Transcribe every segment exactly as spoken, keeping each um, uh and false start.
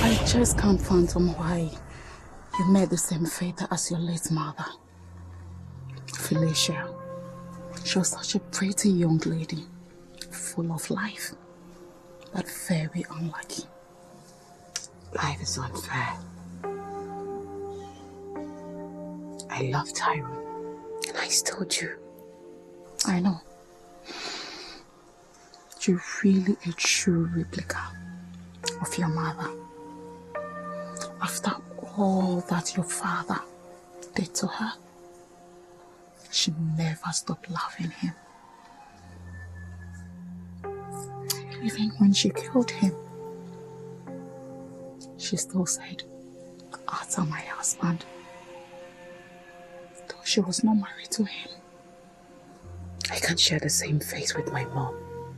I just can't fathom why you met the same fate as your late mother, Felicia. She was such a pretty young lady, full of life, but very unlucky. Life is unfair. I love Tyrone, and I told you. I know. You're really a true replica of your mother. After all that your father did to her, she never stopped loving him. Even when she killed him, she still said, "Arthur, my husband," though she was not married to him. I can't share the same fate with my mom.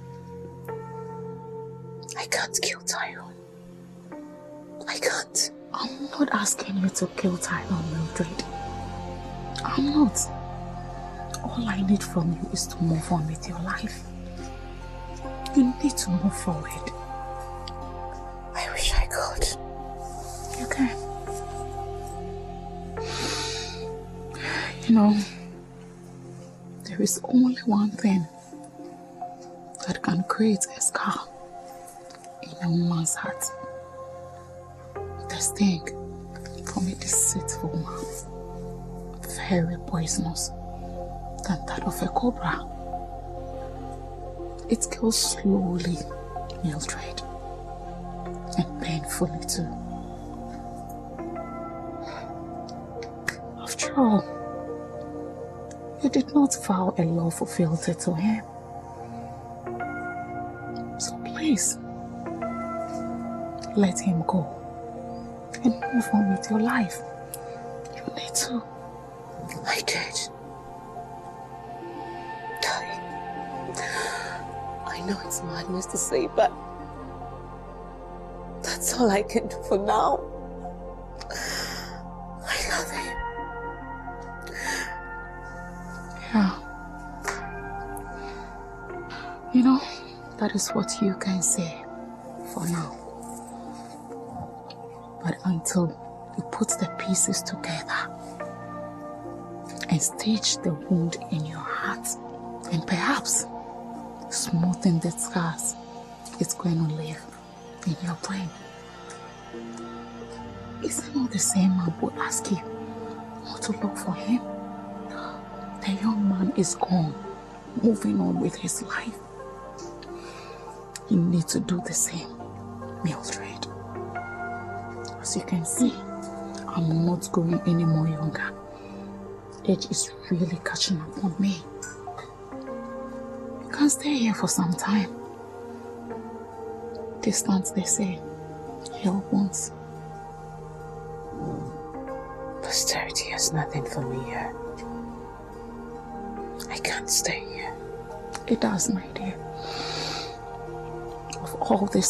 I can't kill Tyrone. I can't. I'm not asking you to kill Tyrone, Mildred. I'm not. All I need from you is to move on with your life. You need to move forward. I wish I could. You can. You know, there is only one thing that can create a scar in a woman's heart. The sting from a deceitful mouth, very poisonous than that of a cobra. It kills slowly, Mildred, and painfully too. After all, you did not vow a love for fealty to him. So please, let him go and move on with your life. You need to. I did. Darling, I know it's madness to say, but that's all I can do for now. I love him. Yeah. You know, that is what you can say for now. But until you put the pieces together and stitch the wound in your heart and perhaps smoothen the scars it's going to leave in your brain. Is it not the same man who asked you not to look for him? The young man is gone, moving on with his life. You need to do the same, Mildred. As you can see, I'm not growing any more younger. Age is really catching up on me. You can stay here for some time. Distance, they say, heal once. Posterity has nothing for me here. I can't stay here. It does, my dear. Of all this